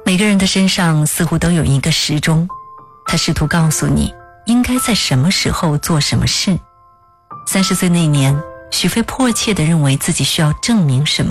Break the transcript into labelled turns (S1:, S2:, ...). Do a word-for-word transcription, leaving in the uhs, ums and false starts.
S1: 每个人的身上似乎都有一个时钟，它试图告诉你应该在什么时候做什么事。三十岁那年，许飞迫切地认为自己需要证明什么。